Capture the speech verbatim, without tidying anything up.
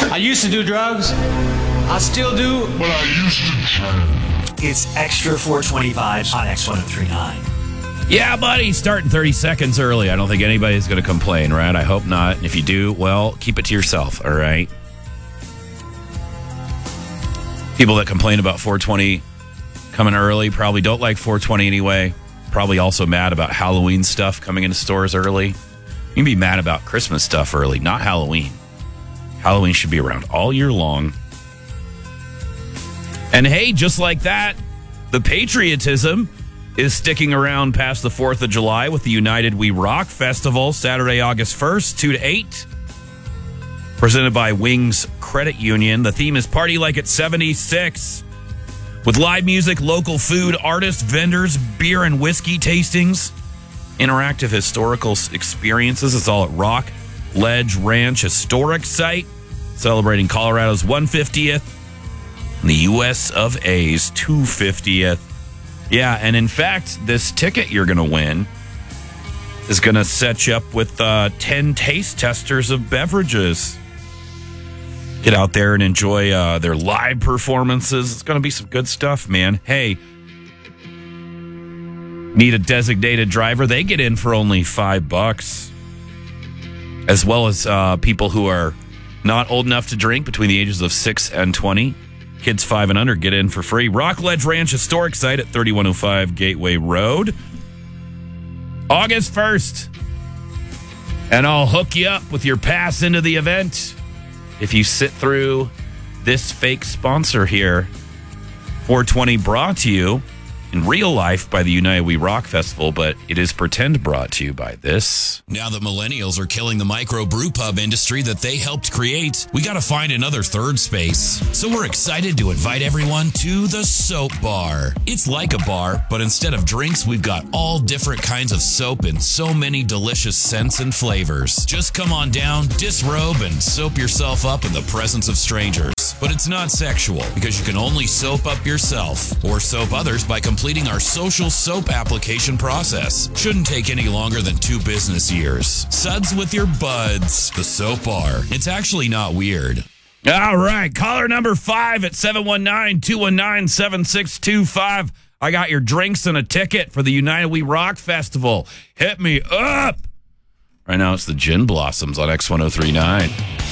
I used to do drugs. I still do. But I used to drink. It's Extra four twenty vibes on X one oh three nine. Yeah, buddy, starting thirty seconds early. I don't think anybody's going to complain, right? I hope not. And if you do, well, keep it to yourself, all right? People that complain about four twenty coming early probably don't like four twenty anyway. Probably also mad about Halloween stuff coming into stores early. You can be mad about Christmas stuff early, not Halloween. Halloween should be around all year long. And hey, just like that, the patriotism is sticking around past the fourth of July with the United We Rock Festival, Saturday, August first, two to eight. Presented by Wings Credit Union. The theme is Party Like It's seventy-six. With live music, local food, artists, vendors, beer and whiskey tastings, interactive historical experiences. It's all at Rock Ledge Ranch Historic Site, celebrating Colorado's one hundred fiftieth and the U S of A's two hundred fiftieth. Yeah, and in fact, this ticket you're going to win is going to set you up with uh, ten taste testers of beverages. Get out there and enjoy uh, their live performances. It's going to be some good stuff, man. Hey, need a designated driver? They get in for only five bucks. As well as uh, people who are not old enough to drink between the ages of six and twenty. Kids five and under get in for free. Rock Ledge Ranch Historic Site at thirty-one oh five Gateway Road. August first. And I'll hook you up with your pass into the event if you sit through this fake sponsor here. four twenty brought to you in real life by the United We Rock Festival, but it is pretend brought to you by this. Now that millennials are killing the micro brew pub industry that they helped create, we got to find another third space. So we're excited to invite everyone to the Soap Bar. It's like a bar, but instead of drinks, we've got all different kinds of soap in so many delicious scents and flavors. Just come on down, disrobe, and soap yourself up in the presence of strangers. But it's not sexual, because you can only soap up yourself or soap others by completing our social soap application process. Shouldn't take any longer than two business years. Suds with your buds. The Soap Bar. It's actually not weird. All right. Caller number five at seven one nine, two one nine, seven six two five. I got your drinks and a ticket for the United We Rock Festival. Hit me up. Right now it's the Gin Blossoms on X one oh three nine.